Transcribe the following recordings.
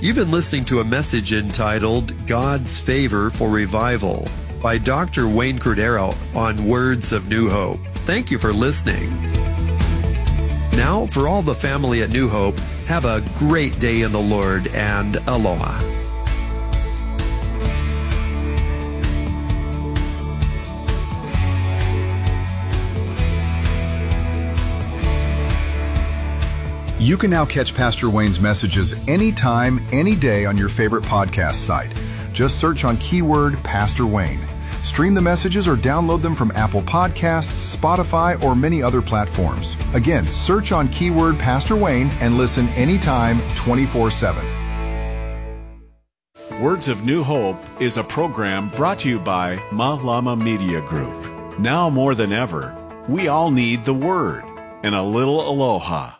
You've been listening to a message entitled God's Favor for Revival by Dr. Wayne Cordero on Words of New Hope. Thank you for listening. Now, for all the family at New Hope, have a great day in the Lord and aloha. You can now catch Pastor Wayne's messages anytime, any day on your favorite podcast site. Just search on keyword Pastor Wayne. Stream the messages or download them from Apple Podcasts, Spotify, or many other platforms. Again, search on keyword Pastor Wayne and listen anytime, 24/7. Words of New Hope is a program brought to you by Malama Media Group. Now more than ever, we all need the Word and a little aloha.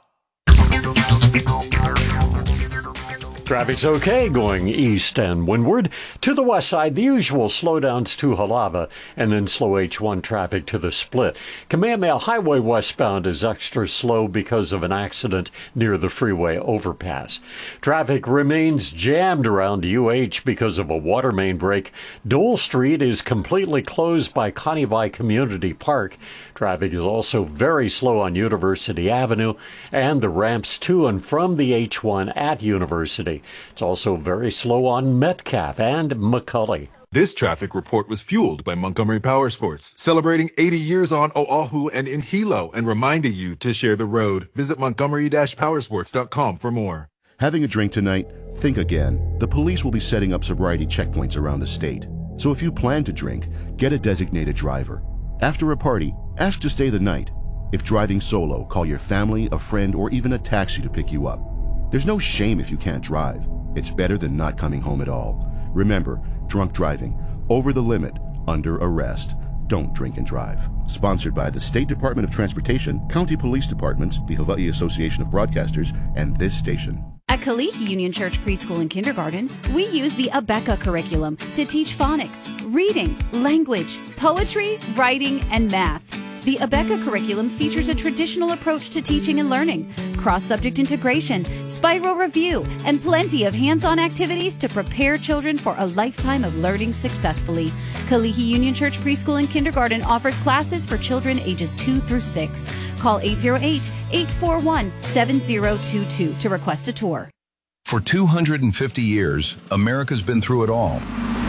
Traffic's okay going east and windward. To the west side, the usual slowdowns to Halava, and then slow H1 traffic to the split. Kamehameha Highway westbound is extra slow because of an accident near the freeway overpass. Traffic remains jammed around UH because of a water main break. Dole Street is completely closed by Conivai Community Park. Traffic is also very slow on University Avenue and the ramps to and from the H1 at University. It's also very slow on Metcalf and McCully. This traffic report was fueled by Montgomery Powersports, celebrating 80 years on Oahu and in Hilo and reminding you to share the road. Visit montgomery-powersports.com for more. Having a drink tonight? Think again. The police will be setting up sobriety checkpoints around the state. So if you plan to drink, get a designated driver. After a party, ask to stay the night. If driving solo, call your family, a friend, or even a taxi to pick you up. There's no shame if you can't drive. It's better than not coming home at all. Remember, drunk driving, over the limit, under arrest. Don't drink and drive. Sponsored by the State Department of Transportation, County Police Departments, the Hawaii Association of Broadcasters, and this station. At Kalihi Union Church Preschool and Kindergarten, we use the Abeka curriculum to teach phonics, reading, language, poetry, writing, and math. The Abeka curriculum features a traditional approach to teaching and learning, cross-subject integration, spiral review, and plenty of hands-on activities to prepare children for a lifetime of learning successfully. Kalihi Union Church Preschool and Kindergarten offers classes for children ages 2 through 6. Call 808-841-7022 to request a tour. For 250 years, America's been through it all.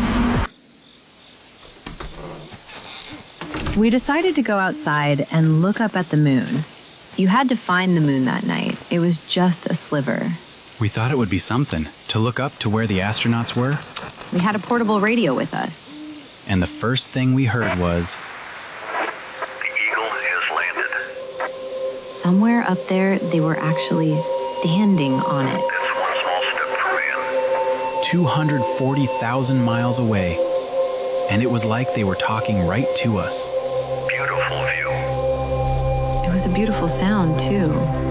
We decided to go outside and look up at the moon. You had to find the moon that night. It was just a sliver. We thought it would be something to look up to where the astronauts were. We had a portable radio with us. And the first thing we heard was... The Eagle has landed. Somewhere up there, they were actually standing on it. That's one small step for man. 240,000 miles away. And it was like they were talking right to us. Beautiful view. It was a beautiful sound, too.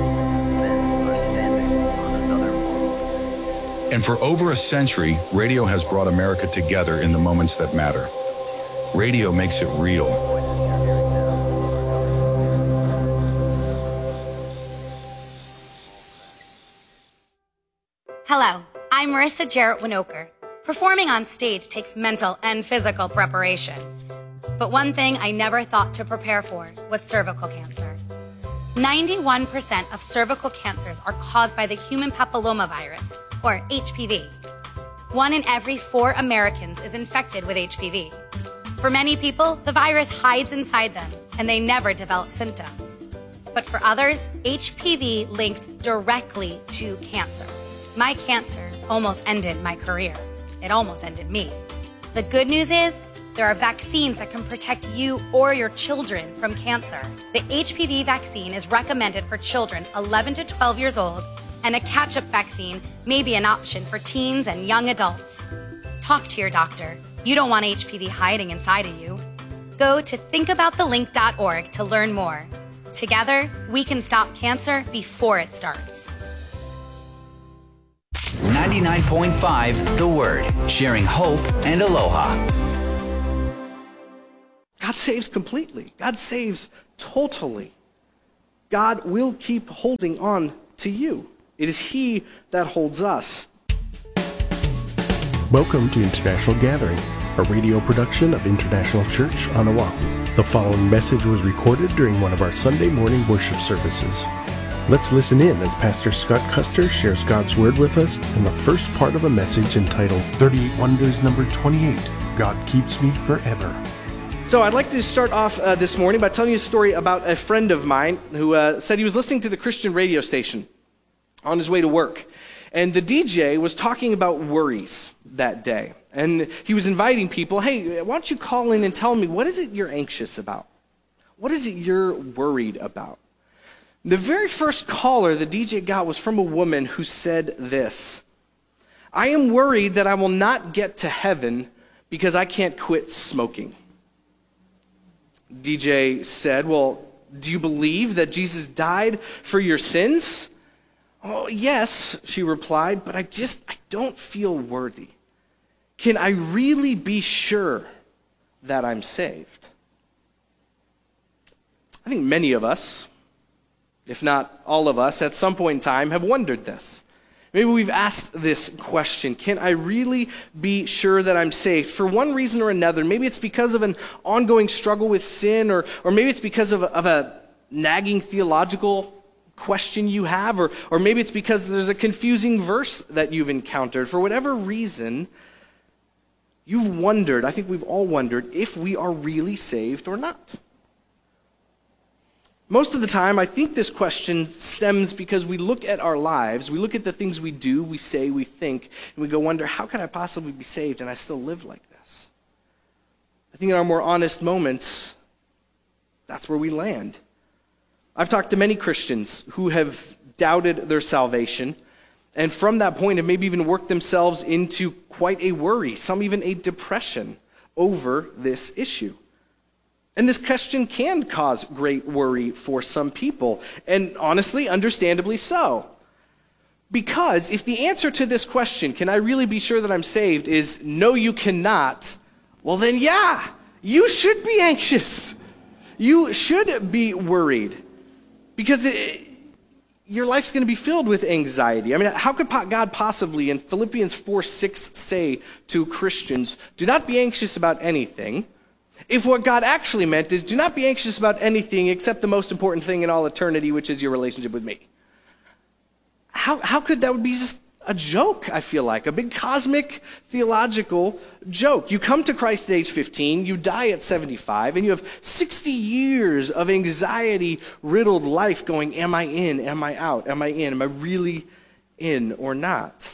And for over a century, radio has brought America together in the moments that matter. Radio makes it real. Hello, I'm Marissa Jarrett Winokur. Performing on stage takes mental and physical preparation. But one thing I never thought to prepare for was cervical cancer. 91% of cervical cancers are caused by the human papillomavirus, or HPV. 1 in every 4 Americans is infected with HPV. For many people, the virus hides inside them, and they never develop symptoms. But for others, HPV links directly to cancer. My cancer almost ended my career. It almost ended me. The good news is, there are vaccines that can protect you or your children from cancer. The HPV vaccine is recommended for children 11 to 12 years old, and a catch-up vaccine may be an option for teens and young adults. Talk to your doctor. You don't want HPV hiding inside of you. Go to thinkaboutthelink.org to learn more. Together, we can stop cancer before it starts. 99.5 The Word, sharing hope and aloha. God saves completely. God saves totally. God will keep holding on to you. It is He that holds us. Welcome to International Gathering, a radio production of International Church on Oahu. The following message was recorded during one of our Sunday morning worship services. Let's listen in as Pastor Scott Custer shares God's Word with us in the first part of a message entitled 38 Wonders number 28, God Keeps Me Forever. So I'd like to start off this morning by telling you a story about a friend of mine who said he was listening to the Christian radio station on his way to work. And the DJ was talking about worries that day. And he was inviting people, hey, why don't you call in and tell me, what is it you're anxious about? What is it you're worried about? The very first caller the DJ got was from a woman who said this: I am worried that I will not get to heaven because I can't quit smoking. DJ said, well, do you believe that Jesus died for your sins? Oh, yes, she replied, but I don't feel worthy. Can I really be sure that I'm saved? I think many of us, if not all of us, at some point in time have wondered this. Maybe we've asked this question: can I really be sure that I'm saved? For one reason or another. Maybe it's because of an ongoing struggle with sin, or maybe it's because of a nagging theological question you have, or maybe it's because there's a confusing verse that you've encountered. For whatever reason, you've wondered, I think we've all wondered, if we are really saved or not. Most of the time, I think this question stems because we look at our lives, we look at the things we do, we say, we think, and we go wonder, how can I possibly be saved and I still live like this? I think in our more honest moments, that's where we land. I've talked to many Christians who have doubted their salvation, and from that point have maybe even worked themselves into quite a worry, some even a depression over this issue. And this question can cause great worry for some people, and honestly, understandably so. Because if the answer to this question, can I really be sure that I'm saved, is no, you cannot, well then yeah, you should be anxious. You should be worried. Because your life's going to be filled with anxiety. I mean, how could God possibly, in Philippians 4:6, say to Christians, do not be anxious about anything, if what God actually meant is, do not be anxious about anything except the most important thing in all eternity, which is your relationship with me? How could that be just a joke, I feel like, a big cosmic theological joke? You come to Christ at age 15, you die at 75, and you have 60 years of anxiety-riddled life going, am I in, am I out, am I in, am I really in or not?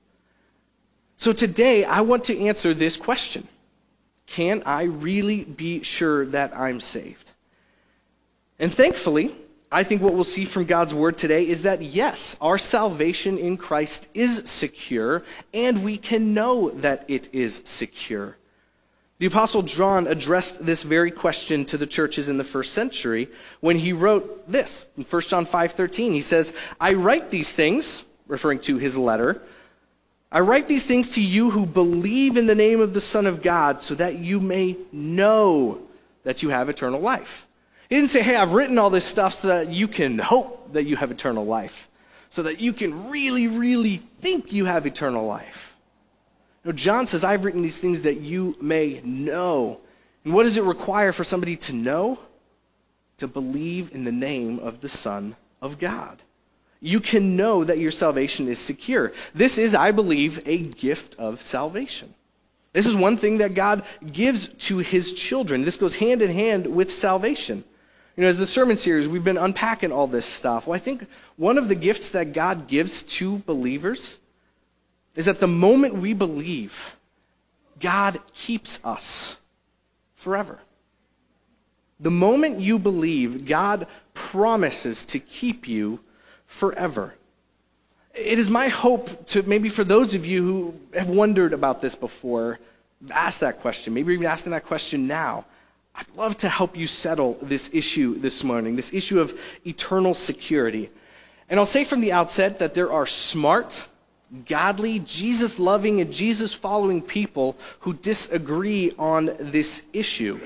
So today, I want to answer this question. Can I really be sure that I'm saved? And thankfully, I think what we'll see from God's Word today is that yes, our salvation in Christ is secure, and we can know that it is secure. The Apostle John addressed this very question to the churches in the first century when he wrote this. In 1 John 5:13, he says, I write these things, referring to his letter, I write these things to you who believe in the name of the Son of God, so that you may know that you have eternal life. He didn't say, hey, I've written all this stuff so that you can hope that you have eternal life, so that you can really, really think you have eternal life. No, John says, I've written these things that you may know. And what does it require for somebody to know? To believe in the name of the Son of God. You can know that your salvation is secure. This is, I believe, a gift of salvation. This is one thing that God gives to his children. This goes hand in hand with salvation. You know, as the sermon series, we've been unpacking all this stuff. Well, I think one of the gifts that God gives to believers is that the moment we believe, God keeps us forever. The moment you believe, God promises to keep you forever. It is my hope to, maybe for those of you who have wondered about this before, ask that question, maybe even asking that question now. I'd love to help you settle this issue this morning, this issue of eternal security. And I'll say from the outset that there are smart, godly, Jesus-loving, and Jesus-following people who disagree on this issue.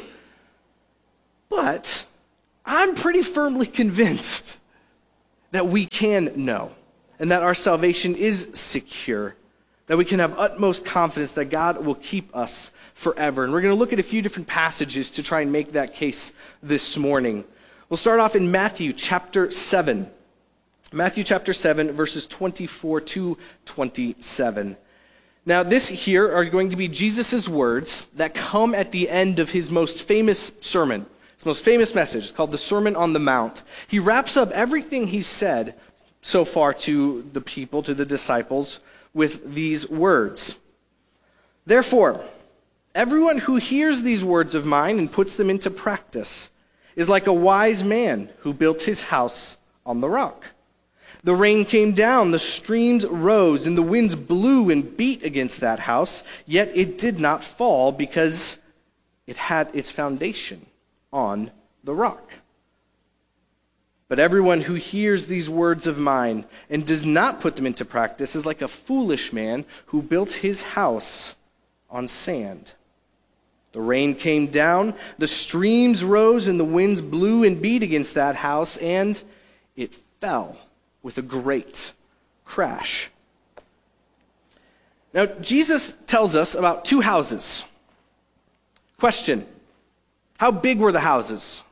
But I'm pretty firmly convinced that we can know and that our salvation is secure. that we can have utmost confidence that God will keep us forever. And we're going to look at a few different passages to try and make that case this morning. We'll start off in Matthew chapter 7. Matthew chapter 7, verses 24 to 27. Now, this here are going to be Jesus' words that come at the end of his most famous sermon, his most famous message. It's called the Sermon on the Mount. He wraps up everything he's said so far to the people, to the disciples, with these words. Therefore, everyone who hears these words of mine and puts them into practice is like a wise man who built his house on the rock. The rain came down, the streams rose, and the winds blew and beat against that house, yet it did not fall because it had its foundation on the rock. But everyone who hears these words of mine and does not put them into practice is like a foolish man who built his house on sand. The rain came down, the streams rose, and the winds blew and beat against that house, and it fell with a great crash. Now, Jesus tells us about two houses. Question: how big were the houses?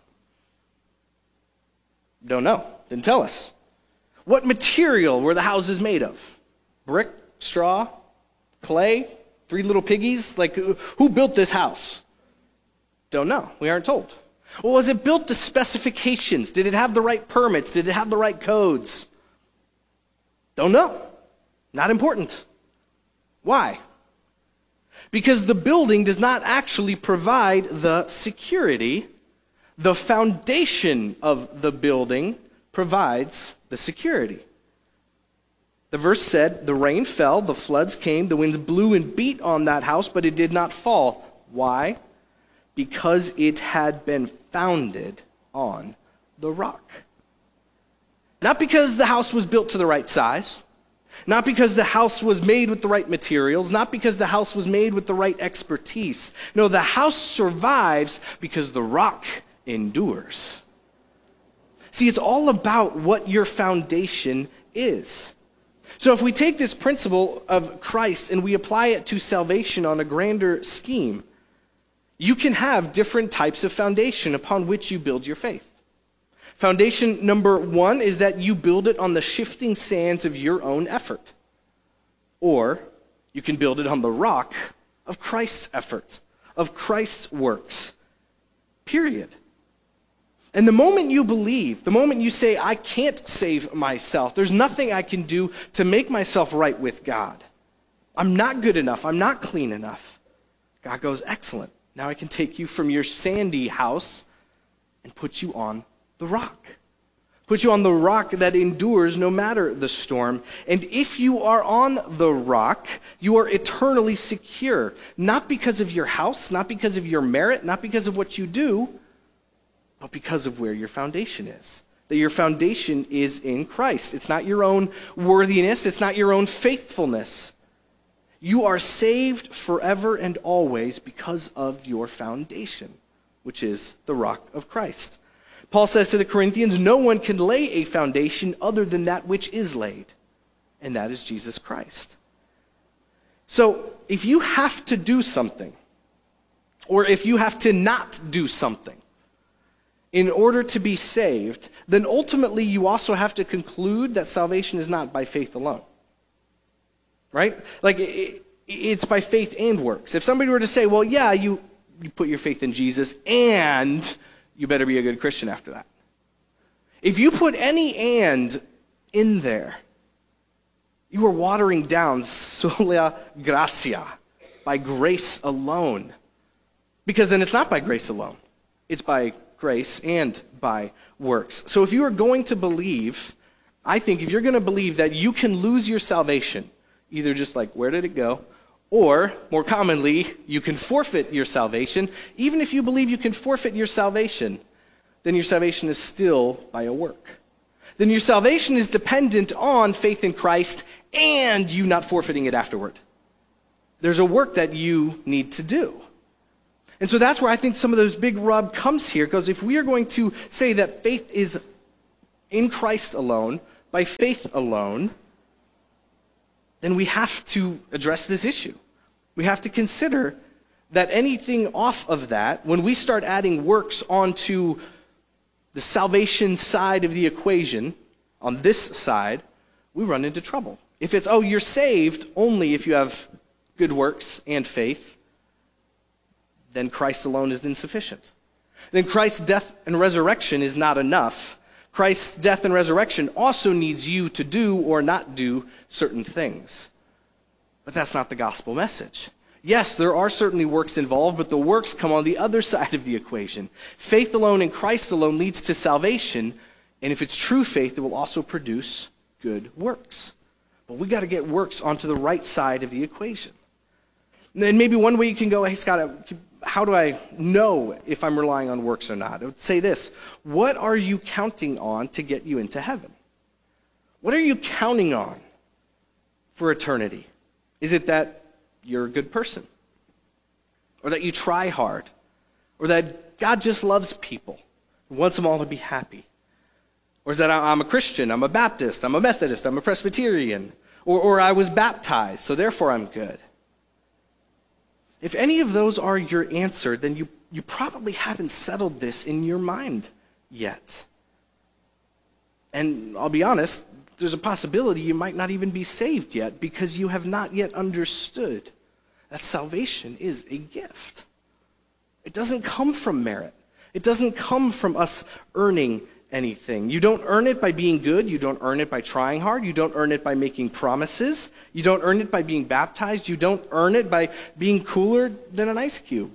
Don't know. Didn't tell us. What material were the houses made of? Brick, straw, clay, three little piggies? Like, who built this house? Don't know. We aren't told. Well, was it built to specifications? Did it have the right permits? Did it have the right codes? Don't know. Not important. Why? Because the building does not actually provide the security. The foundation of the building provides the security. The verse said, the rain fell, the floods came, the winds blew and beat on that house, but it did not fall. Why? Because it had been founded on the rock. Not because the house was built to the right size, not because the house was made with the right materials, not because the house was made with the right expertise. No, the house survives because the rock endures. See, it's all about what your foundation is. So if we take this principle of Christ and we apply it to salvation on a grander scheme, you can have different types of foundation upon which you build your faith. Foundation number one is that you build it on the shifting sands of your own effort. Or you can build it on the rock of Christ's effort, of Christ's works. Period. And the moment you believe, the moment you say, I can't save myself, there's nothing I can do to make myself right with God. I'm not good enough. I'm not clean enough. God goes, excellent. Now I can take you from your sandy house and put you on the rock. Put you on the rock that endures no matter the storm. And if you are on the rock, you are eternally secure. Not because of your house, not because of your merit, not because of what you do, but because of where your foundation is. That your foundation is in Christ. It's not your own worthiness. It's not your own faithfulness. You are saved forever and always because of your foundation, which is the rock of Christ. Paul says to the Corinthians, no one can lay a foundation other than that which is laid, and that is Jesus Christ. So if you have to do something, or if you have to not do something, in order to be saved, then ultimately you also have to conclude that salvation is not by faith alone. Right? Like, it's by faith and works. If somebody were to say, well, yeah, you put your faith in Jesus, and you better be a good Christian after that. If you put any and in there, you are watering down sola gratia, by grace alone. Because then it's not by grace alone. It's by grace and by works. So if you are going to believe, I think if you're going to believe that you can lose your salvation, either just like, where did it go? Or, more commonly, you can forfeit your salvation. Even if you believe you can forfeit your salvation, then your salvation is still by a work. Then your salvation is dependent on faith in Christ and you not forfeiting it afterward. There's a work that you need to do. And so that's where I think some of those big rub comes here, because if we are going to say that faith is in Christ alone, by faith alone, then we have to address this issue. We have to consider that anything off of that, when we start adding works onto the salvation side of the equation, on this side, we run into trouble. If it's, oh, you're saved only if you have good works and faith, then Christ alone is insufficient. Then Christ's death and resurrection is not enough. Christ's death and resurrection also needs you to do or not do certain things. But that's not the gospel message. Yes, there are certainly works involved, but the works come on the other side of the equation. Faith alone in Christ alone leads to salvation, and if it's true faith, it will also produce good works. But we got to get works onto the right side of the equation. And then maybe one way you can go, hey, Scott, how do I know if I'm relying on works or not? I would say this: what are you counting on to get you into heaven? What are you counting on for eternity? Is it that you're a good person? Or that you try hard? Or that God just loves people and wants them all to be happy? Or is that I'm a Christian, I'm a Baptist, I'm a Methodist, I'm a Presbyterian, or I was baptized, so therefore I'm good? If any of those are your answer, then you probably haven't settled this in your mind yet. And I'll be honest, there's a possibility you might not even be saved yet because you have not yet understood that salvation is a gift. It doesn't come from merit. It doesn't come from us earning anything. You don't earn it by being good. You don't earn it by trying hard. You don't earn it by making promises. You don't earn it by being baptized. You don't earn it by being cooler than an ice cube.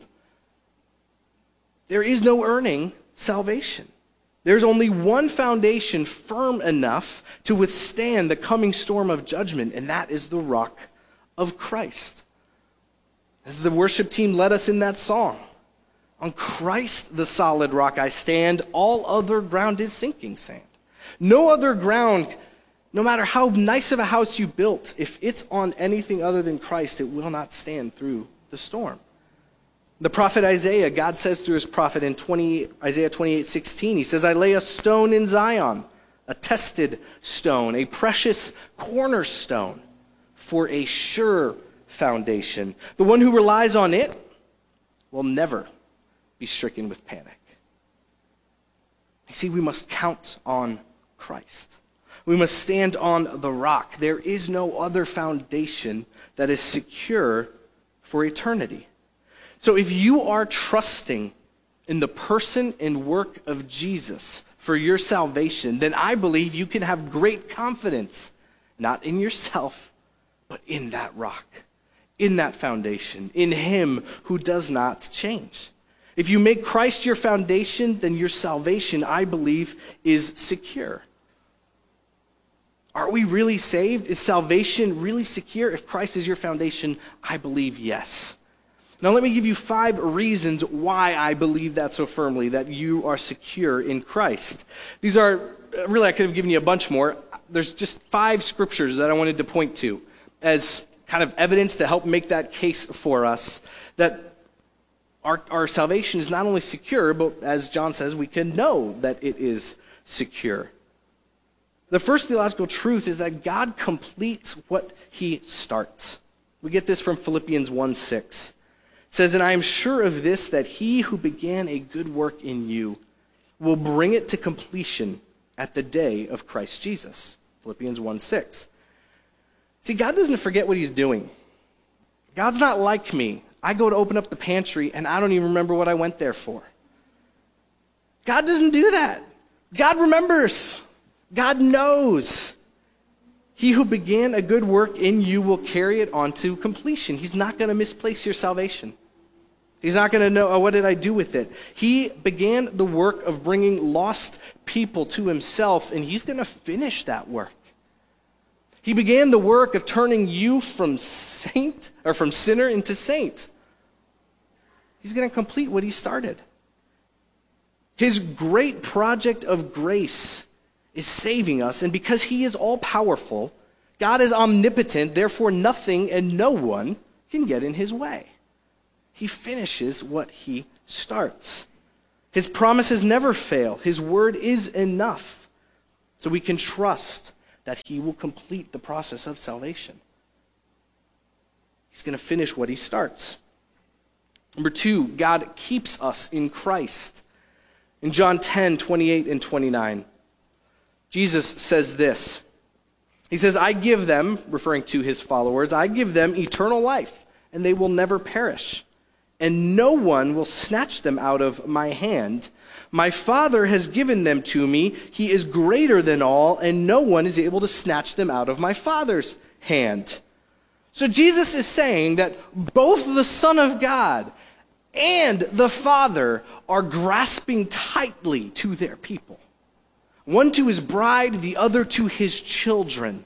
There is no earning salvation. There's only one foundation firm enough to withstand the coming storm of judgment, and that is the rock of Christ. As the worship team led us in that song, on Christ the solid rock I stand, all other ground is sinking sand. No other ground, no matter how nice of a house you built, if it's on anything other than Christ, it will not stand through the storm. The prophet Isaiah, God says through his prophet in Isaiah 28:16, he says, I lay a stone in Zion, a tested stone, a precious cornerstone for a sure foundation. The one who relies on it will never be stricken with panic. You see, we must count on Christ. We must stand on the rock. There is no other foundation that is secure for eternity. So if you are trusting in the person and work of Jesus for your salvation, then I believe you can have great confidence, not in yourself, but in that rock, in that foundation, in him who does not change. If you make Christ your foundation, then your salvation, I believe, is secure. Are we really saved? Is salvation really secure? If Christ is your foundation, I believe yes. Now let me give you 5 reasons why I believe that so firmly, that you are secure in Christ. These are, really I could have given you a bunch more. There's just 5 scriptures that I wanted to point to as kind of evidence to help make that case for us, that our salvation is not only secure, but as John says, we can know that it is secure. The first theological truth is that God completes what he starts. We get this from Philippians 1:6. It says, and I am sure of this, that he who began a good work in you will bring it to completion at the day of Christ Jesus. Philippians 1:6. See, God doesn't forget what he's doing. God's not like me. I go to open up the pantry and I don't even remember what I went there for. God doesn't do that. God remembers. God knows. He who began a good work in you will carry it on to completion. He's not going to misplace your salvation. He's not going to know, oh, what did I do with it? He began the work of bringing lost people to himself, and he's going to finish that work. He began the work of turning you from sinner into saint. He's going to complete what he started. His great project of grace is saving us, and because he is all-powerful, God is omnipotent, therefore nothing and no one can get in his way. He finishes what he starts. His promises never fail. His word is enough. So we can trust that he will complete the process of salvation. He's going to finish what he starts. Number 2, God keeps us in Christ. In John 10:28 and 29, Jesus says this. He says, I give them, referring to his followers, I give them eternal life, and they will never perish, and no one will snatch them out of my hand. My Father has given them to me. He is greater than all, and no one is able to snatch them out of my Father's hand. So Jesus is saying that both the Son of God and the Father are grasping tightly to their people. One to his bride, the other to his children.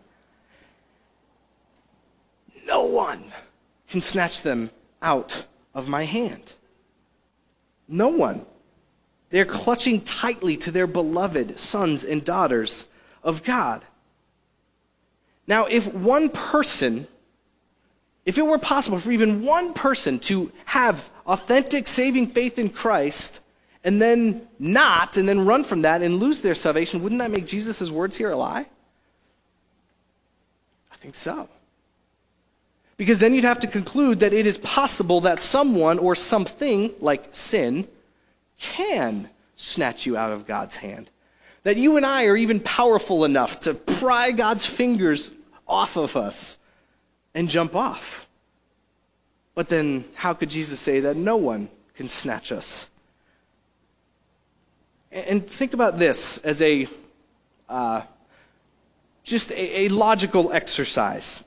No one can snatch them out of my hand. No one. They're clutching tightly to their beloved sons and daughters of God. Now, if it were possible for even one person to have authentic saving faith in Christ and then not, and then run from that and lose their salvation, wouldn't that make Jesus' words here a lie? I think so. Because then you'd have to conclude that it is possible that someone or something, like sin, can snatch you out of God's hand. That you and I are even powerful enough to pry God's fingers off of us and jump off. But then how could Jesus say that no one can snatch us? And think about this as a logical exercise.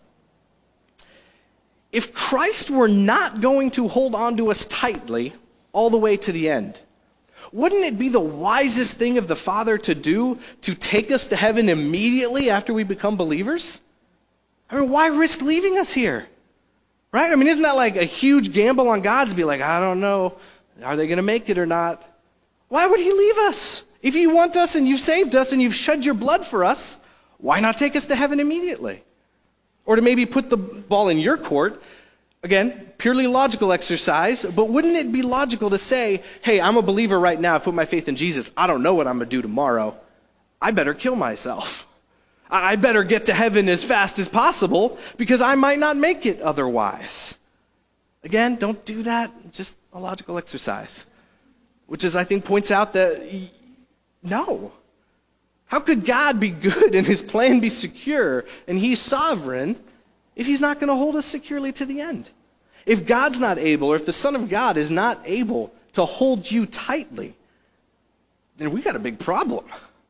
If Christ were not going to hold on to us tightly all the way to the end, wouldn't it be the wisest thing of the Father to do to take us to heaven immediately after we become believers? I mean, why risk leaving us here? Right? I mean, isn't that like a huge gamble on God's to be like, I don't know, are they going to make it or not? Why would he leave us? If you want us and you've saved us and you've shed your blood for us, why not take us to heaven immediately? Or to maybe put the ball in your court, again, purely logical exercise, but wouldn't it be logical to say, hey, I'm a believer right now, I put my faith in Jesus, I don't know what I'm going to do tomorrow, I better kill myself. I better get to heaven as fast as possible because I might not make it otherwise. Again, don't do that, just a logical exercise. Which is, I think, points out that, no. How could God be good and his plan be secure and he's sovereign if he's not going to hold us securely to the end? If God's not able, or if the Son of God is not able to hold you tightly, then we got a big problem.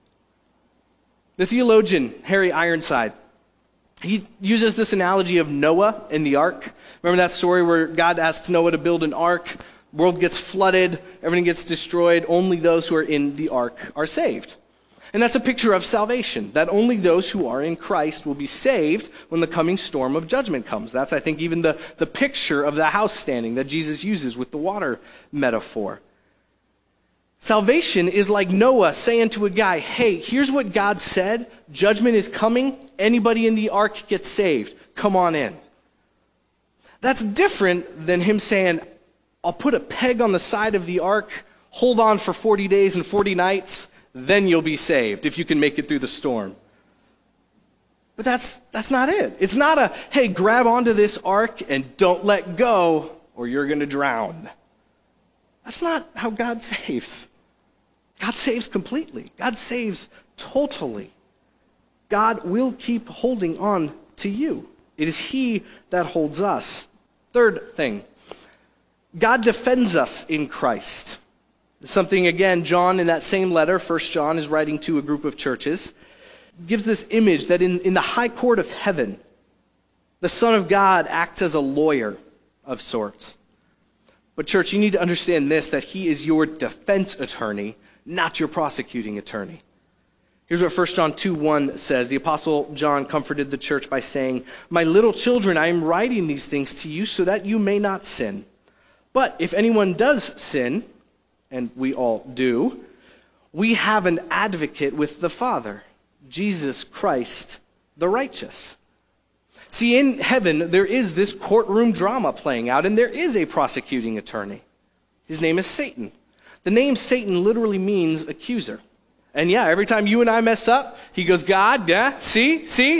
The theologian Harry Ironside, he uses this analogy of Noah and the ark. Remember that story where God asks Noah to build an ark? World gets flooded, everything gets destroyed, only those who are in the ark are saved. And that's a picture of salvation, that only those who are in Christ will be saved when the coming storm of judgment comes. That's, I think, even the picture of the house standing that Jesus uses with the water metaphor. Salvation is like Noah saying to a guy, hey, here's what God said, judgment is coming, anybody in the ark gets saved, come on in. That's different than him saying, I'll put a peg on the side of the ark, hold on for 40 days and 40 nights, then you'll be saved if you can make it through the storm. But that's not it. It's not a, hey, grab onto this ark and don't let go or you're going to drown. That's not how God saves. God saves completely. God saves totally. God will keep holding on to you. It is he that holds us. Third thing, God defends us in Christ. Something, again, John in that same letter, 1 John is writing to a group of churches, gives this image that in the high court of heaven, the Son of God acts as a lawyer of sorts. But church, you need to understand this, that he is your defense attorney, not your prosecuting attorney. Here's what 1 John 2:1 says. The Apostle John comforted the church by saying, "My little children, I am writing these things to you so that you may not sin. But if anyone does sin," and we all do, "we have an advocate with the Father, Jesus Christ the righteous." See, in heaven, there is this courtroom drama playing out, and there is a prosecuting attorney. His name is Satan. The name Satan literally means accuser. And yeah, every time you and I mess up, he goes, God, yeah, see,